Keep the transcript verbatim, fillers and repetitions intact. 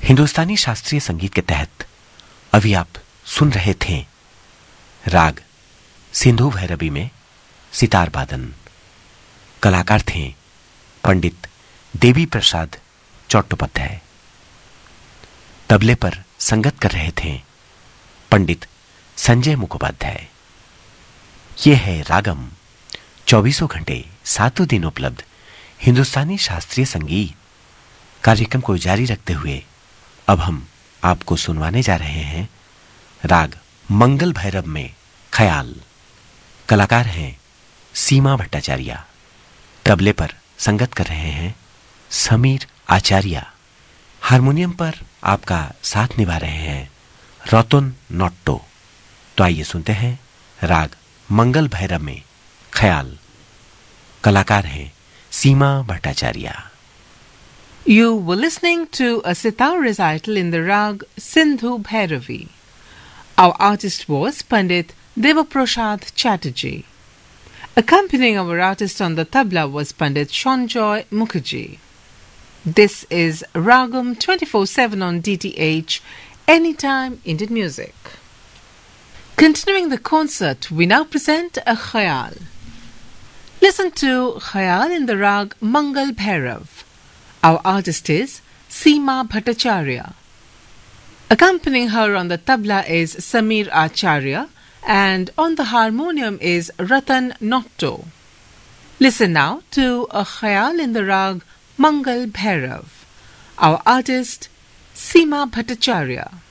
हिंदुस्तानी शास्त्रीय संगीत के तहत अभी आप सुन रहे थे राग सिंधु भैरवी में सितार वादन। कलाकार थे पंडित देवी प्रसाद चट्टोपाध्याय। तबले पर संगत कर रहे थे पंडित संजय मुखोपाध्याय। ये है रागम, चौबीसों घंटे सातों दिन उपलब्ध हिंदुस्तानी शास्त्रीय संगीत। कार्यक्रम को जारी रखते हुए अब हम आपको सुनवाने जा रहे हैं राग मंगल भैरव में ख्याल। कलाकार हैं सीमा भट्टाचार्य। तबले पर संगत कर रहे हैं समीर आचार्य। हारमोनियम पर आपका साथ निभा रहे हैं रतन नोट्टो। तो आइए सुनते हैं राग मंगल भैरव में ख्याल। कलाकार हैं सीमा Bhattacharya. You were listening to a sitar recital in the rag Sindhu Bhairavi. Our artist was Pandit Devaprasad Chatterjee. Accompanying our artist on the tabla was Pandit Shonjoy Mukherjee. This is Ragam twenty-four seven on D T H, Anytime Indian Music. Continuing the concert, we now present a khayal. Listen to khayal in the rag Mangal Bhairav. Our artist is Seema Bhattacharya. Accompanying her on the tabla is Samir Acharya, and on the harmonium is Ratan Notto. Listen now to a khayal in the rag Mangal Bhairav. Our artist Seema Bhattacharya.